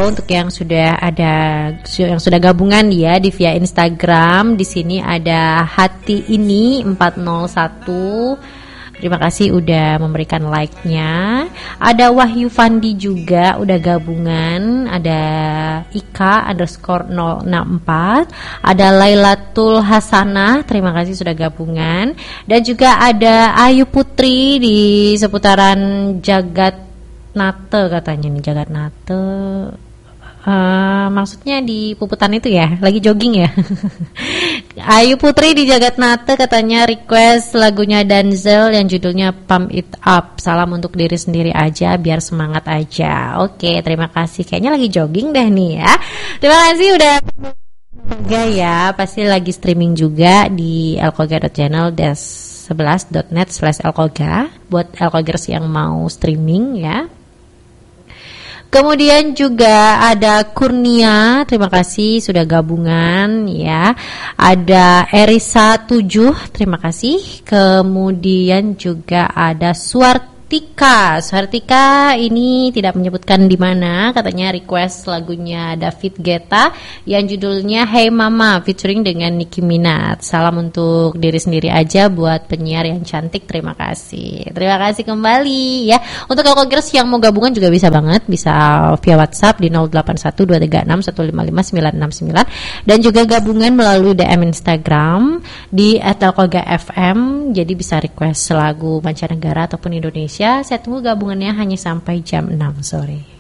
untuk yang sudah gabungan ya di via Instagram. Di sini ada Hati ini 401. Terima kasih udah memberikan like-nya. Ada Wahyu Fandi juga udah gabungan. Ada Ika _064. Ada Lailatul Hasanah, terima kasih sudah gabungan. Dan juga ada Ayu Putri di seputaran Jagat Nate katanya nih, Jagat Nate. Maksudnya di Puputan itu ya, lagi jogging ya. Ayu Putri di Jagat Nate katanya request lagunya Denzel yang judulnya Pump It Up. Salam untuk diri sendiri aja biar semangat aja. Oke, terima kasih. Kayaknya lagi jogging deh nih ya. Terima kasih udah ya. Pasti lagi streaming juga di elkoga.channel /11.net/elkoga buat elkogers yang mau streaming ya. Kemudian juga ada Kurnia, terima kasih sudah gabungan ya. Ada Erisa 7, terima kasih. Kemudian juga ada Suartika ini tidak menyebutkan di mana, katanya request lagunya David Guetta yang judulnya Hey Mama featuring dengan Nicki Minaj. Salam untuk diri sendiri aja buat penyiar yang cantik, terima kasih. Terima kasih kembali ya. Untuk Elkogers yang mau gabungan juga bisa banget, bisa via WhatsApp di 081236155969 dan juga gabungan melalui DM Instagram di @elkogafm. Jadi bisa request lagu mancanegara ataupun Indonesia. Saya tunggu gabungannya hanya sampai jam 6 sore.